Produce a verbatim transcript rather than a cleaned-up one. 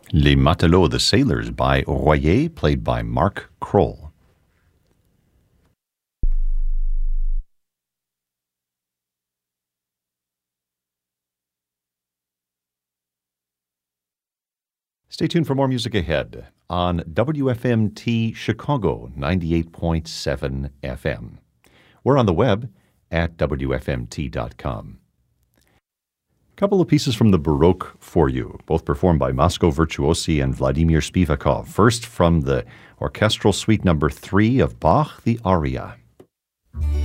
Les Matelots, the Sailors by Royer, played by Mark Kroll. Stay tuned for more music ahead on W F M T Chicago ninety-eight point seven F M. We're on the web at W F M T dot com. A couple of pieces from the Baroque for you, both performed by Moscow Virtuosi and Vladimir Spivakov. First, from the Orchestral Suite Number three of Bach, the Aria.